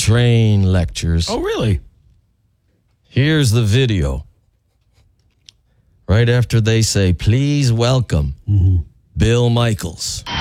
train lectures. Oh, really? Here's the video. Right after they say, please welcome Bill Michaels.